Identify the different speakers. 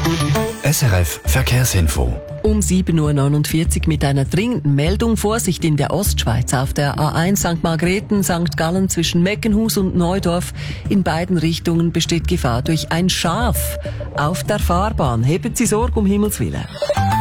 Speaker 1: SRF Verkehrsinfo.
Speaker 2: Um 7.49 Uhr mit einer dringenden Meldung. Vorsicht in der Ostschweiz auf der A1 St. Margrethen, St. Gallen zwischen Meckenhus und Neudorf. In beiden Richtungen besteht Gefahr durch ein Schaf auf der Fahrbahn. Heben Sie Sorge, um Himmels Willen.